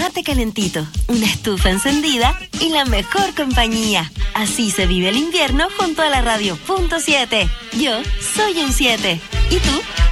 mate calentito, una estufa encendida y la mejor compañía. Así se vive el invierno junto a la Radio Punto 7. Yo soy un 7. ¿Y tú?